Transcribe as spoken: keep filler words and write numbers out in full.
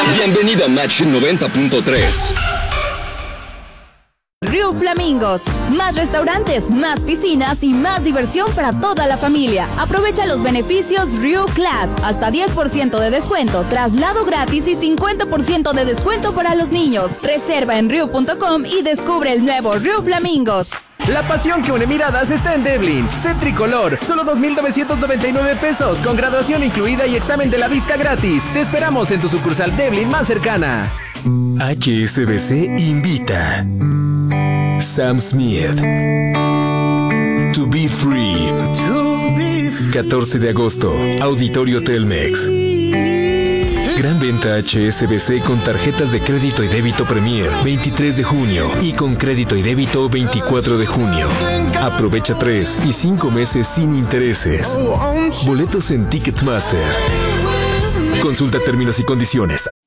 Bienvenido a Match noventa punto tres. Riu Flamingos. Más restaurantes, más piscinas y más diversión para toda la familia. Aprovecha los beneficios Riu Class. Hasta diez por ciento de descuento, traslado gratis y cincuenta por ciento de descuento para los niños. Reserva en riu punto com y descubre el nuevo Riu Flamingos. La pasión que une miradas está en Devlin. Sé tricolor, solo dos mil novecientos noventa y nueve pesos, con graduación incluida y examen de la vista gratis. Te esperamos en tu sucursal Devlin más cercana. H S B C invita. Sam Smith. To Be Free. catorce de agosto, Auditorio Telmex. Gran venta H S B C con tarjetas de crédito y débito Premier veintitrés de junio y con crédito y débito veinticuatro de junio. Aprovecha tres y cinco meses sin intereses. Boletos en Ticketmaster. Consulta términos y condiciones.